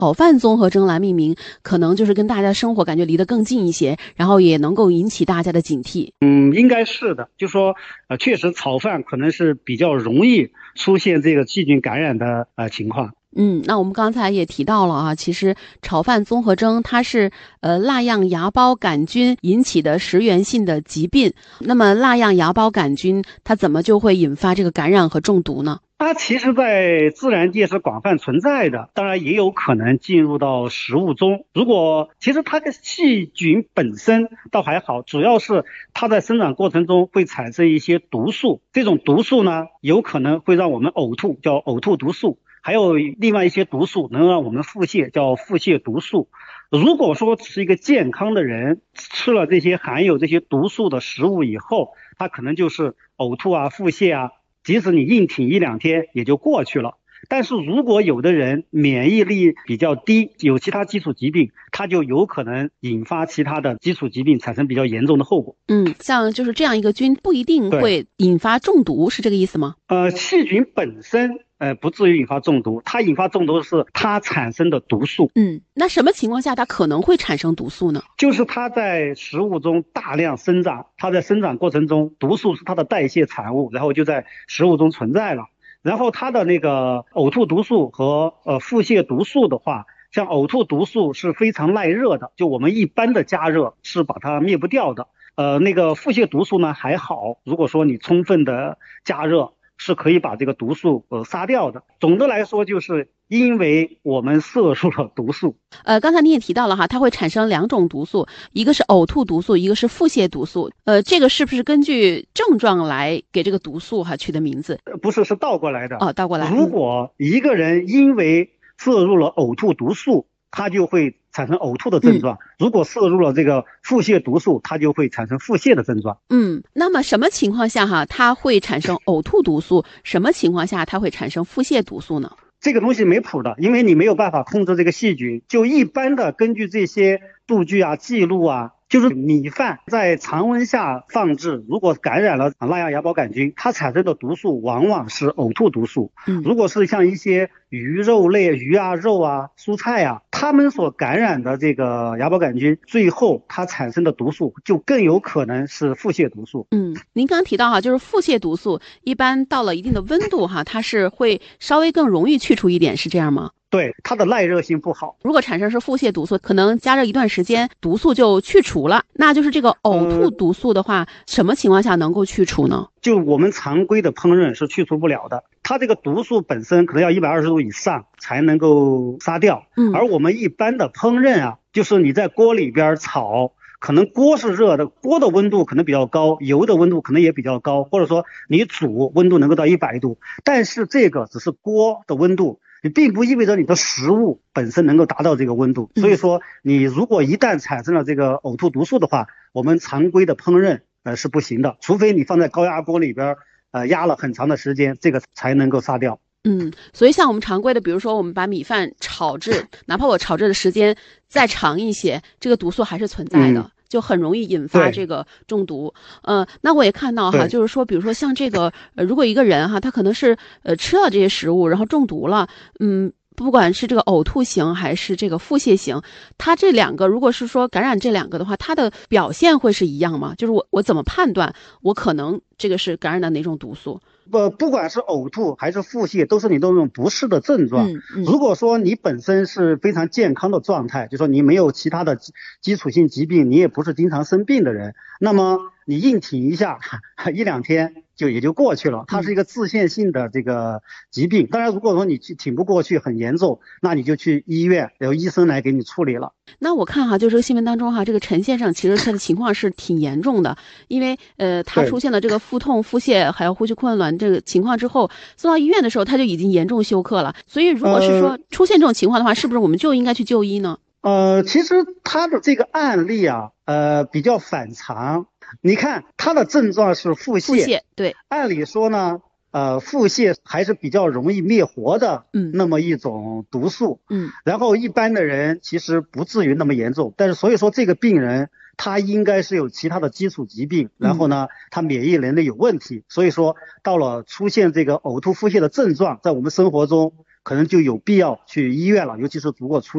炒饭综合征来命名，可能就是跟大家生活感觉离得更近一些，然后也能够引起大家的警惕。 应该是的，就说确实炒饭可能是比较容易出现这个细菌感染的情况。 那我们刚才也提到了啊，其实炒饭综合征它是蜡样芽孢杆菌引起的食源性的疾病。那么蜡样芽孢杆菌它怎么就会引发这个感染和中毒呢？ 它其实在自然界是广泛存在的，当然也有可能进入到食物中。其实它的细菌本身倒还好，主要是它在生长过程中会产生一些毒素，这种毒素呢有可能会让我们呕吐，叫呕吐毒素。还有另外一些毒素能让我们腹泻，叫腹泻毒素。如果说是一个健康的人吃了这些含有这些毒素的食物以后，他可能就是呕吐啊、腹泻啊，即使你硬挺1-2天也就过去了。但是如果有的人免疫力比较低，有其他基础疾病，他就有可能引发其他的基础疾病，产生比较严重的后果。 像就是这样一个菌不一定会引发中毒，是这个意思吗？ 细菌本身不至于引发中毒，它引发中毒是它产生的毒素。 那什么情况下它可能会产生毒素呢？ 就是它在食物中大量生长，它在生长过程中，毒素是它的代谢产物，然后就在食物中存在了。然后它的那个呕吐毒素和腹泻毒素的话，像呕吐毒素是非常耐热的，就我们一般的加热是把它灭不掉的。那个腹泻毒素呢还好，如果说你充分的加热是可以把这个毒素杀掉的。总的来说就是因为我们摄入了毒素。 刚才你也提到了哈，它会产生2种毒素，一个是呕吐毒素，一个是腹泻毒素。这个是不是根据症状来给这个毒素取的名字？ 不是，是倒过来的。 倒过来。 如果一个人因为摄入了呕吐毒素，他就会产生呕吐的症状。如果摄入了这个腹泻毒素，它就会产生腹泻的症状。 那么什么情况下它会产生呕吐毒素？什么情况下它会产生腹泻毒素呢？ 这个东西没谱的，因为你没有办法控制这个细菌。就一般的根据这些数据啊、记录啊，就是米饭在常温下放置，如果感染了蜡样芽孢杆菌，它产生的毒素往往是呕吐毒素。如果是像一些鱼肉类、鱼啊、肉啊、蔬菜啊，它们所感染的这个芽孢杆菌，最后它产生的毒素就更有可能是腹泻毒素。 您刚刚提到就是腹泻毒素一般到了一定的温度它是会稍微更容易去除一点，是这样吗？ 对，它的耐热性不好。 如果产生是腹泻毒素，可能加热一段时间，毒素就去除了。那就是这个呕吐毒素的话，什么情况下能够去除呢？ 就我们常规的烹饪是去除不了的，它这个毒素本身可能要120度以上才能够杀掉。而我们一般的烹饪啊，就是你在锅里边炒，可能锅是热的，锅的温度可能比较高，油的温度可能也比较高，或者说你煮温度能够到100度，但是这个只是锅的温度，你并不意味着你的食物本身能够达到这个温度。所以说你如果一旦产生了这个呕吐毒素的话，我们常规的烹饪是不行的，除非你放在高压锅里边压了很长的时间，这个才能够杀掉。 所以像我们常规的，比如说我们把米饭炒制，哪怕我炒制的时间再长一些，这个毒素还是存在的。就很容易引发这个中毒。那我也看到就是说比如说像这个如果一个人他可能是吃了这些食物然后中毒了，不管是这个呕吐型还是这个腹泻型，它这两个如果是说感染这两个的话，它的表现会是一样吗？就是我怎么判断我可能这个是感染的哪种毒素？ 不管是呕吐还是腹泻，都是你的那种不适的症状。如果说你本身是非常健康的状态，就说你没有其他的基础性疾病，你也不是经常生病的人，那么你硬挺一下1-2天也就过去了。它是一个自限性的这个疾病。当然如果说你挺不过去很严重，那你就去医院，由医生来给你处理了。 那我看就这个新闻当中这个陈先生其实他的情况是挺严重的，因为他出现了这个腹痛、腹泻还有呼吸困难这个情况之后，送到医院的时候他就已经严重休克了。所以如果是说出现这种情况的话，是不是我们就应该去就医呢？ 其实他的这个案例比较反常。你看他的症状是腹泻， 对， 按理说呢腹泻还是比较容易灭活的那么一种毒素。然后一般的人其实不至于那么严重，但是所以说这个病人他应该是有其他的基础疾病，然后呢他免疫能力有问题，所以说到了出现这个呕吐腹泻的症状，在我们生活中可能就有必要去医院了，尤其是如果出